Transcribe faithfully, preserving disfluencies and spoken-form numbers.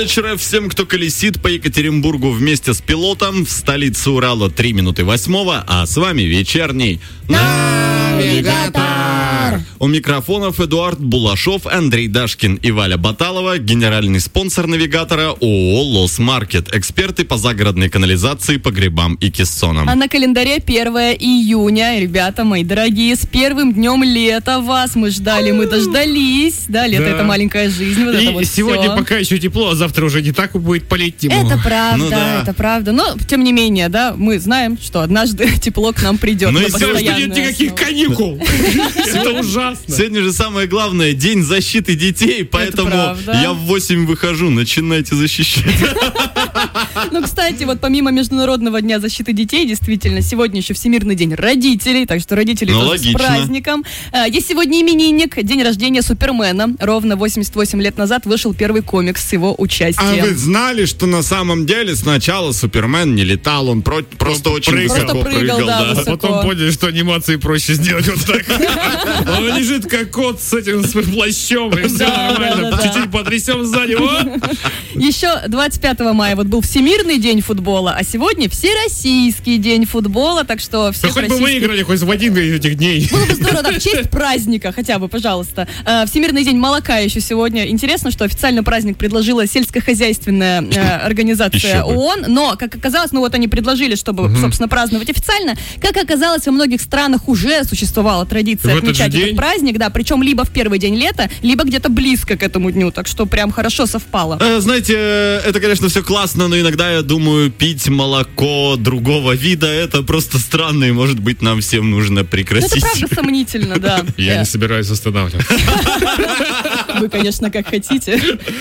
вечера всем, кто колесит по Екатеринбургу вместе с пилотом. В столице Урала три минуты восьмого, а с вами вечерний Навигатор. У микрофонов Эдуард Булашов, Андрей Дашкин и Валя Баталова. Генеральный спонсор Навигатора ООО «Лос Маркет». Эксперты по загородной канализации, погребам и кессонам. А на календаре первое июня. Ребята мои дорогие, с первым днем лета вас мы ждали, мы дождались. Да, лето Да. это маленькая жизнь. Вот И это вот сегодня всё. пока еще тепло, а завтра уже не так будет полить тему. Это правда, Ну да. это правда. Но, тем не менее, да, мы знаем, что однажды тепло к нам придет. Ну на и Потому что постоянной нет никаких основе. каникул. Это ужасно. Сегодня же самое главное — День защиты детей, поэтому правда. я в восемь выхожу, начинайте защищать. Ну, кстати, вот помимо Международного дня защиты детей, действительно, сегодня еще Всемирный день родителей, так что родители Ну, тоже логично. с праздником. А, Есть сегодня именинник, день рождения Супермена. Ровно восемьдесят восемь лет назад вышел первый комикс с его А участием. вы знали, что на самом деле сначала Супермен не летал, он про- просто очень прыгал. высоко Просто прыгал, прыгал, да, да. А высоко. потом поняли, что анимации проще сделать вот так. Он лежит как кот с этим с плащом, и все Да, нормально. да, да. Чуть-чуть потрясем сзади. О! Еще двадцать пятого мая вот был Всемирный день футбола, а сегодня Всероссийский день футбола, так что Да всех хоть бы мы российских... играли хоть в один из этих дней. Было бы здорово, да, в честь праздника хотя бы, пожалуйста. Э, Всемирный день молока еще сегодня. Интересно, что официально праздник предложила сельскохозяйственная э, организация Еще бы. ООН, но, как оказалось, ну вот они предложили, чтобы, собственно, праздновать официально. Как оказалось, во многих странах уже существовала традиция В этот отмечать же этот день? праздник, да, причем либо в первый день лета, либо где-то близко к этому дню, так что прям хорошо совпало. Э, Знаете, э, это, конечно, все классно, но иногда я думаю, пить молоко другого вида — это просто странно, и, может быть, нам всем нужно Ну, это прекратить. правда сомнительно, да. Я Э, не собираюсь останавливаться. Вы, конечно, как хотите.